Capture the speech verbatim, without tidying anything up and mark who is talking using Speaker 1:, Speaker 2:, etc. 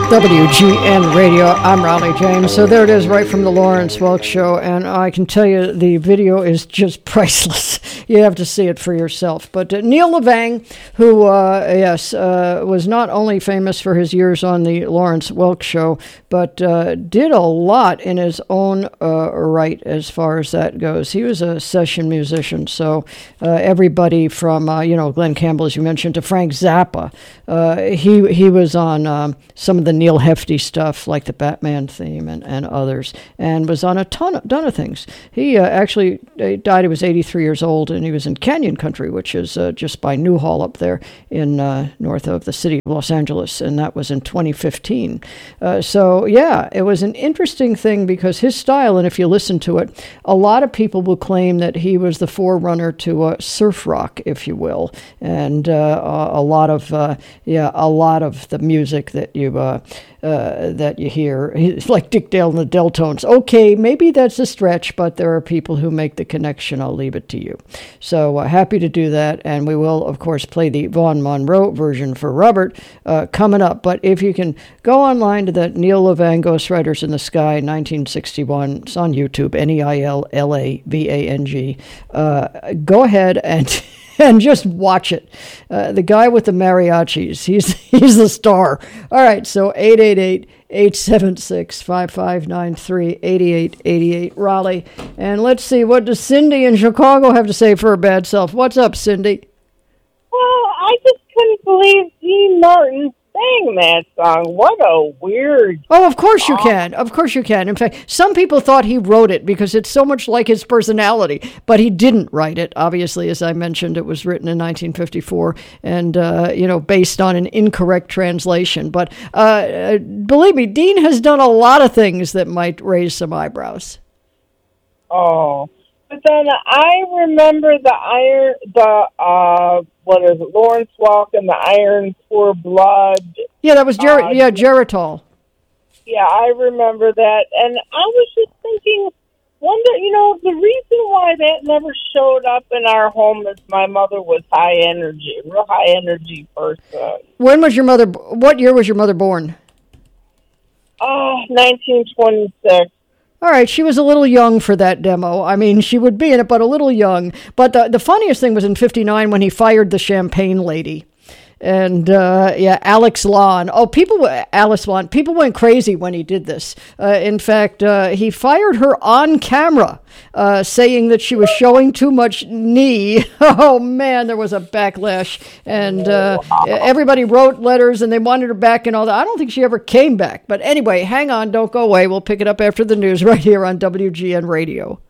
Speaker 1: W G N Radio, I'm Raleigh James. So there it is, right from the Lawrence Welk Show, and I can tell you the video is just priceless. You have to see it for yourself. But uh, Neil Levang, who, uh, yes, uh, was not only famous for his years on the Lawrence Welk Show, but uh, did a lot in his own uh, right as far as that goes. He was a session musician, so uh, everybody from, uh, you know, Glenn Campbell, as you mentioned, to Frank Zappa, uh, he, he was on um, some of the Neil Hefti stuff like the Batman theme and, and others, and was on a ton of, ton of things. He uh, actually uh, died, he was eighty-three years old, and he was in Canyon Country, which is uh, just by Newhall up there in uh, north of the city of Los Angeles, and that was in twenty fifteen. Uh, so, yeah, it was an interesting thing because his style, and if you listen to it, a lot of people will claim that he was the forerunner to uh, surf rock, if you will, and uh, a, a lot of, uh, yeah, a lot of the music that you uh, Uh, that you hear. It's like Dick Dale and the Deltones. Okay, maybe that's a stretch, but there are people who make the connection. I'll leave it to you. So uh, happy to do that, and we will, of course, play the Vaughn Monroe version for Robert uh, coming up. But if you can go online to that Neil Levang, Ghostwriters in the Sky, nineteen sixty-one. It's on YouTube, N E I L L A V A N G. Uh, go ahead and... and just watch it. Uh, the guy with the mariachis, he's he's the star. All right, so eight eight eight, eight seven six, five five nine three, eight eight eight eight, Raleigh. And let's see, what does Cindy in Chicago have to say for her bad self? What's up, Cindy?
Speaker 2: Well, I just couldn't believe Dean Martin sang that song. What a weird...
Speaker 1: Oh, of course you can. Of course you can. In fact, some people thought he wrote it because it's so much like his personality, but he didn't write it. Obviously, as I mentioned, it was written in nineteen fifty-four and, uh, you know, based on an incorrect translation. But uh, believe me, Dean has done a lot of things that might raise some eyebrows.
Speaker 2: Oh, but then I remember the iron, the, uh, what is it, Lawrence Welk and the Iron Poor Blood.
Speaker 1: Yeah, that was Ger- uh, yeah, Geritol.
Speaker 2: Yeah, I remember that. And I was just thinking, wonder, you know, the reason why that never showed up in our home is my mother was high energy, real high energy person.
Speaker 1: When was your mother, what year was your mother born?
Speaker 2: Oh, nineteen twenty-six.
Speaker 1: All right, she was a little young for that demo. I mean, she would be in it, but a little young. But the, the funniest thing was in fifty-nine when he fired the champagne lady. And, uh, yeah, Alex Lon. Oh, people, Alice Lon, people went crazy when he did this. Uh, in fact, uh, he fired her on camera, uh, saying that she was showing too much knee. Oh, man, there was a backlash. And uh, everybody wrote letters, and they wanted her back and all that. I don't think she ever came back. But anyway, hang on, don't go away. We'll pick it up after the news right here on W G N Radio.